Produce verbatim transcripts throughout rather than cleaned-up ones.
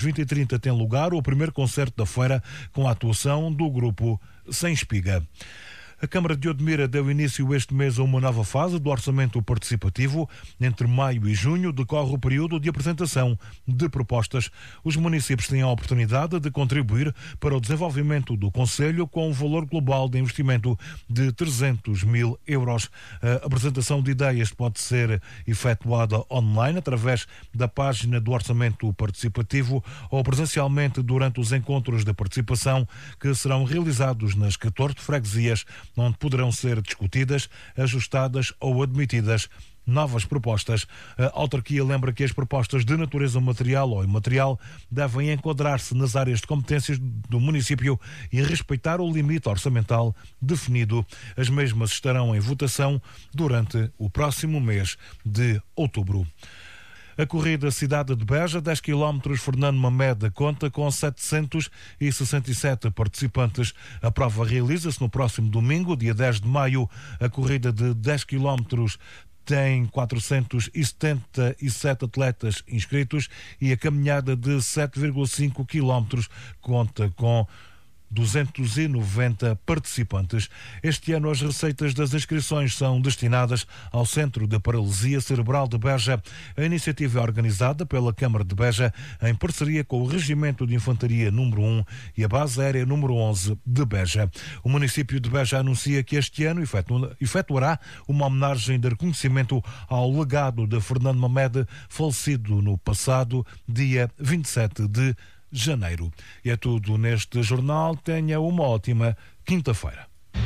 vinte e trinta tem lugar o primeiro concerto da feira com a atuação do grupo Sem Espiga. A Câmara de Odmira deu início este mês a uma nova fase do orçamento participativo. Entre maio e junho decorre o período de apresentação de propostas. Os municípios têm a oportunidade de contribuir para o desenvolvimento do concelho com um valor global de investimento de trezentos mil euros. A apresentação de ideias pode ser efetuada online através da página do orçamento participativo ou presencialmente durante os encontros de participação que serão realizados nas catorze freguesias, onde poderão ser discutidas, ajustadas ou admitidas novas propostas. A autarquia lembra que as propostas de natureza material ou imaterial devem enquadrar-se nas áreas de competências do município e respeitar o limite orçamental definido. As mesmas estarão em votação durante o próximo mês de outubro. A corrida Cidade de Beja, dez quilómetros, Fernando Mamede, conta com setecentos e sessenta e sete participantes. A prova realiza-se no próximo domingo, dia dez de maio. A corrida de dez quilómetros tem quatrocentos e setenta e sete atletas inscritos e a caminhada de sete vírgula cinco quilómetros conta com duzentos e noventa participantes. Este ano as receitas das inscrições são destinadas ao Centro de Paralisia Cerebral de Beja. A iniciativa é organizada pela Câmara de Beja em parceria com o Regimento de Infantaria número um e a Base Aérea número onze de Beja. O município de Beja anuncia que este ano efetuará uma homenagem de reconhecimento ao legado de Fernando Mamede, falecido no passado dia vinte e sete de janeiro. E é tudo neste jornal. Tenha uma ótima quinta-feira.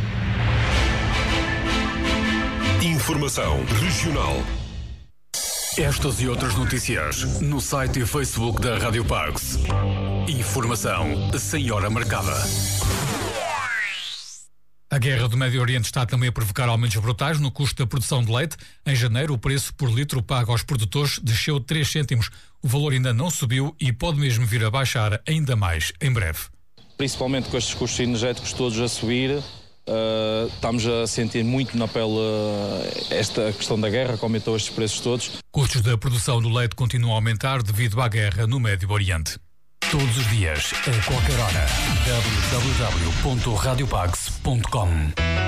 Informação regional. Estas e outras notícias no site e Facebook da Rádio Parks. Informação sem hora marcada. A guerra do Médio Oriente está também a provocar aumentos brutais no custo da produção de leite. Em janeiro, o preço por litro pago aos produtores desceu três cêntimos. O valor ainda não subiu e pode mesmo vir a baixar ainda mais em breve. Principalmente com estes custos energéticos todos a subir, uh, estamos a sentir muito na pele uh, esta questão da guerra, que aumentou estes preços todos. Custos da produção do leite continuam a aumentar devido à guerra no Médio Oriente. Todos os dias, a qualquer hora. w w w ponto radiopax ponto com